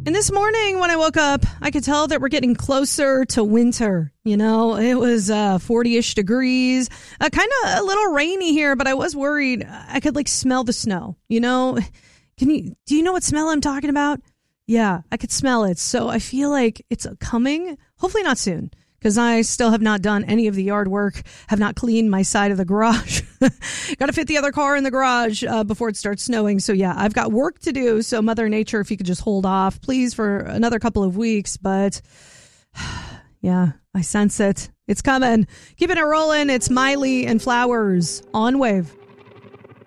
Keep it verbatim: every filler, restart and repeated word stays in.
And this morning when I woke up, I could tell that we're getting closer to winter. You know, it was uh, forty-ish degrees, uh, kind of a little rainy here, but I was worried I could like smell the snow. You know, can you, do you know what smell I'm talking about? Yeah, I could smell it. So I feel like it's coming, hopefully not soon, because I still have not done any of the yard work, have not cleaned my side of the garage. Got to fit the other car in the garage uh, before it starts snowing. So yeah, I've got work to do. So Mother Nature, if you could just hold off, please, for another couple of weeks. But yeah, I sense it. It's coming. Keeping it rolling. It's Miley and Flowers on Wave.